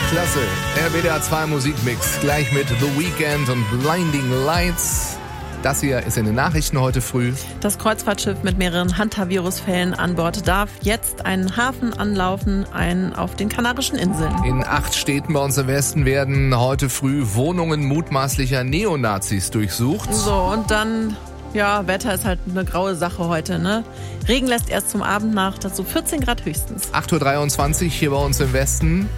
Klasse. Der WDR 2 Musikmix. Gleich mit The Weeknd und Blinding Lights. Das hier ist in den Nachrichten heute früh. Das Kreuzfahrtschiff mit mehreren Hantavirus-Fällen an Bord darf jetzt einen Hafen anlaufen, einen auf den Kanarischen Inseln. In 8 Städten bei uns im Westen werden heute früh Wohnungen mutmaßlicher Neonazis durchsucht. So, und dann, ja, Wetter ist halt eine graue Sache heute, ne? Regen lässt erst zum Abend nach, dazu 14 Grad höchstens. 8.23 Uhr hier bei uns im Westen,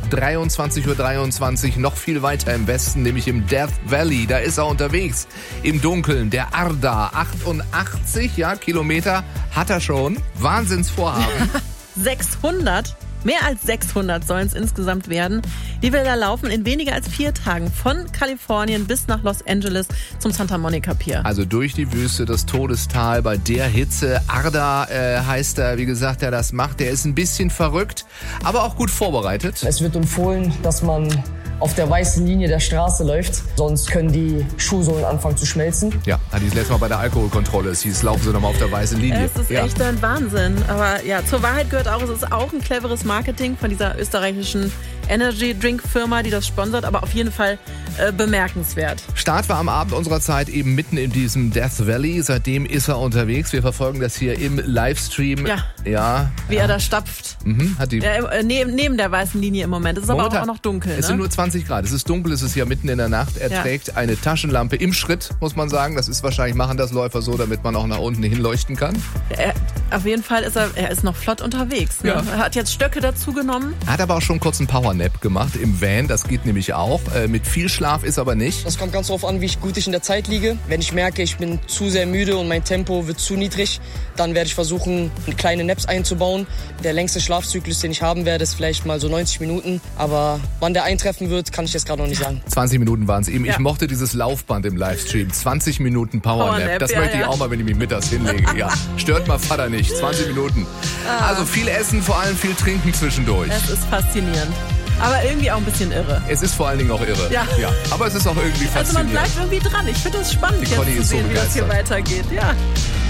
23.23 Uhr noch viel weiter im Westen, nämlich im Death Valley. Da ist er unterwegs, im Dunkeln, der Arda. 88 Kilometer hat er schon. Wahnsinnsvorhaben. 600? Mehr als 600 sollen es insgesamt werden. Die will da laufen in weniger als 4 Tagen von Kalifornien bis nach Los Angeles zum Santa Monica Pier. Also durch die Wüste, das Todestal bei der Hitze. Arda heißt er, wie gesagt, der das macht. Der ist ein bisschen verrückt, aber auch gut vorbereitet. Es wird empfohlen, dass man auf der weißen Linie der Straße läuft, sonst können die Schuhsohlen anfangen zu schmelzen. Ja, hatte ich das letzte Mal bei der Alkoholkontrolle. Es hieß, laufen Sie nochmal auf der weißen Linie. Es ist echt ein Wahnsinn. Aber ja, zur Wahrheit gehört auch, es ist auch ein cleveres Marketing von dieser österreichischen Energy-Drink-Firma, die das sponsert, aber auf jeden Fall bemerkenswert. Start war am Abend unserer Zeit eben mitten in diesem Death Valley. Seitdem ist er unterwegs. Wir verfolgen das hier im Livestream. Wie er da stapft. Hat die neben der weißen Linie im Moment. Es ist aber auch noch dunkel. Es sind nur 20 Grad. Es ist dunkel, es ist ja mitten in der Nacht. Er trägt eine Taschenlampe im Schritt, muss man sagen. Das ist wahrscheinlich, machen das Läufer so, damit man auch nach unten hinleuchten kann. Auf jeden Fall ist er ist noch flott unterwegs. Ne? Ja. Er hat jetzt Stöcke dazu genommen. Er hat aber auch schon kurz einen Powernap gemacht im Van. Das geht nämlich auch. Mit viel Schlaf ist aber nicht. Das kommt ganz darauf an, wie gut ich in der Zeit liege. Wenn ich merke, ich bin zu sehr müde und mein Tempo wird zu niedrig, dann werde ich versuchen, kleine Naps einzubauen. Der längste Schlafzyklus, den ich haben werde, ist vielleicht mal so 90 Minuten. Aber wann der eintreffen wird, kann ich jetzt gerade noch nicht sagen. 20 Minuten waren es eben. Ja. Ich mochte dieses Laufband im Livestream. 20 Minuten Powernap. Das möchte ich auch mal, wenn ich mich mittags hinlege. Ja. Stört mal Vater nicht. 20 Minuten. Also viel essen, vor allem viel trinken zwischendurch. Es ist faszinierend. Aber irgendwie auch ein bisschen irre. Es ist vor allen Dingen auch irre. Ja. Aber es ist auch irgendwie faszinierend. Also man bleibt irgendwie dran. Ich finde es spannend, jetzt zu sehen, wie das hier weitergeht. Ja.